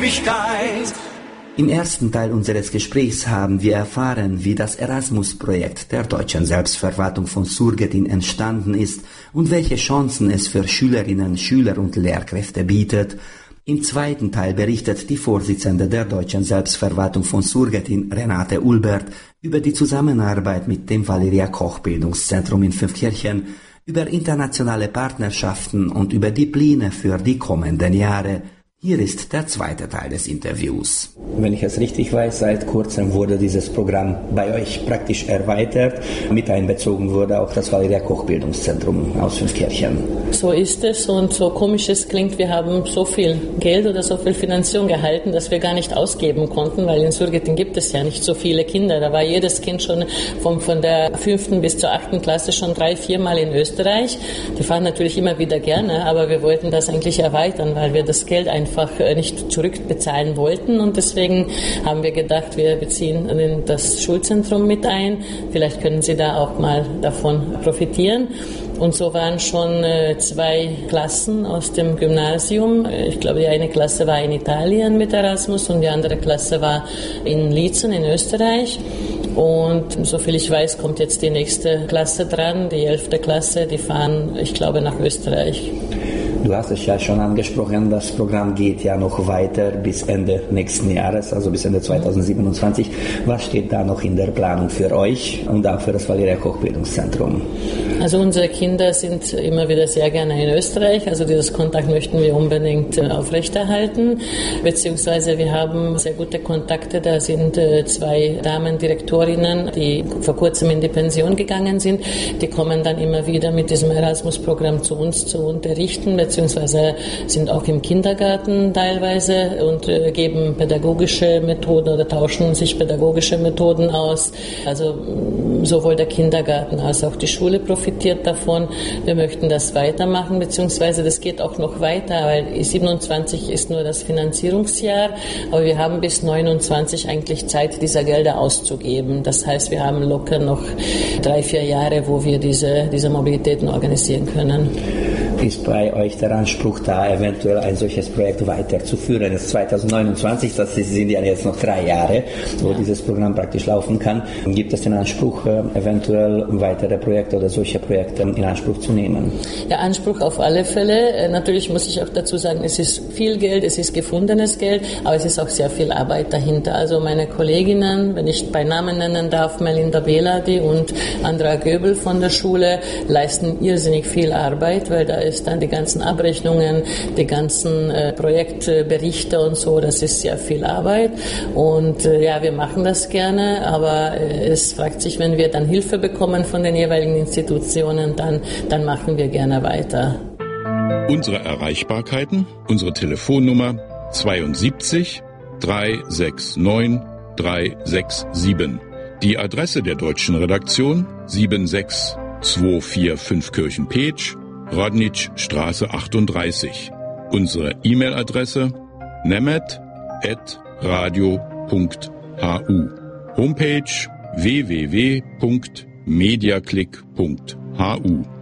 Ewigkeit. Im ersten Teil unseres Gesprächs haben wir erfahren, wie das Erasmus-Projekt der deutschen Selbstverwaltung von Surgetin entstanden ist und welche Chancen es für Schülerinnen, Schüler und Lehrkräfte bietet. Im zweiten Teil berichtet die Vorsitzende der deutschen Selbstverwaltung von Surgetin, Renate Ulbert, über die Zusammenarbeit mit dem Valeria-Koch-Bildungszentrum in Fünfkirchen, über internationale Partnerschaften und über die Pläne für die kommenden Jahre. Hier ist der zweite Teil des Interviews. Wenn ich es richtig weiß, seit kurzem wurde dieses Programm bei euch praktisch erweitert. Mit einbezogen wurde auch das Valeria-Koch-Bildungszentrum aus Fünfkirchen. So ist es und so komisch es klingt, wir haben so viel Geld oder so viel Finanzierung gehalten, dass wir gar nicht ausgeben konnten, weil in Surgetin gibt es ja nicht so viele Kinder. Da war jedes Kind schon von der 5. bis zur 8. Klasse schon 3-4 Mal in Österreich. Die fahren natürlich immer wieder gerne, aber wir wollten das eigentlich erweitern, weil wir das Geld einfach nicht zurückbezahlen wollten und deswegen haben wir gedacht, wir beziehen das Schulzentrum mit ein. Vielleicht können Sie da auch mal davon profitieren. Und so waren schon 2 Klassen aus dem Gymnasium. Ich glaube, die eine Klasse war in Italien mit Erasmus und die andere Klasse war in Liezen in Österreich. Und soviel ich weiß, kommt jetzt die nächste Klasse dran, die 11. Klasse. Die fahren, ich glaube, nach Österreich. Du hast es ja schon angesprochen, das Programm geht ja noch weiter bis Ende nächsten Jahres, also bis Ende 2027. Was steht da noch in der Planung für euch und auch für das Valeria-Koch-Bildungszentrum? Also unsere Kinder sind immer wieder sehr gerne in Österreich, also dieses Kontakt möchten wir unbedingt aufrechterhalten, beziehungsweise wir haben sehr gute Kontakte, da sind 2 Damendirektorinnen, die vor kurzem in die Pension gegangen sind, die kommen dann immer wieder mit diesem Erasmus-Programm zu uns zu unterrichten, beziehungsweise sind auch im Kindergarten teilweise und geben pädagogische Methoden oder tauschen sich pädagogische Methoden aus. Also sowohl der Kindergarten als auch die Schule profitiert davon. Wir möchten das weitermachen, beziehungsweise das geht auch noch weiter, weil 27 ist nur das Finanzierungsjahr, aber wir haben bis 29 eigentlich Zeit, diese Gelder auszugeben. Das heißt, wir haben locker noch 3-4 Jahre, wo wir diese Mobilitäten organisieren können. Ist bei euch der Anspruch da, eventuell ein solches Projekt weiterzuführen? Es ist 2029, das sind ja jetzt noch 3 Jahre, wo dieses Programm praktisch laufen kann. Gibt es den Anspruch, eventuell weitere Projekte oder solche Projekte in Anspruch zu nehmen? Der Anspruch auf alle Fälle. Natürlich muss ich auch dazu sagen, es ist viel Geld, es ist gefundenes Geld, aber es ist auch sehr viel Arbeit dahinter. Also meine Kolleginnen, wenn ich bei Namen nennen darf, Melinda Beladi und Andra Göbel von der Schule, leisten irrsinnig viel Arbeit, weil da ist dann die ganzen Abrechnungen, die ganzen Projektberichte und so, das ist sehr viel Arbeit und ja, wir machen das gerne, aber es fragt sich, wenn wir dann Hilfe bekommen von den jeweiligen Institutionen, dann machen wir gerne weiter. Unsere Erreichbarkeiten, unsere Telefonnummer 72 369 367. Die Adresse der deutschen Redaktion 76245 Kirchen-Peetsch, Rodnitschstraße 38. Unsere E-Mail-Adresse nemet@radio.hu. Homepage www.mediaclick.hu.